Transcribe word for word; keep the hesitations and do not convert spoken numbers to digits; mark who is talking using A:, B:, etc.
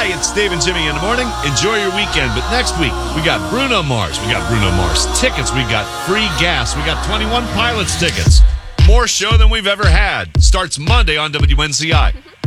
A: Hi, it's Dave and Jimmy in the morning. Enjoy your weekend. But next week, we got Bruno Mars. We got Bruno Mars tickets. We got free gas. We got twenty-one Pilots tickets. More show than we've ever had. Starts Monday on W N C I.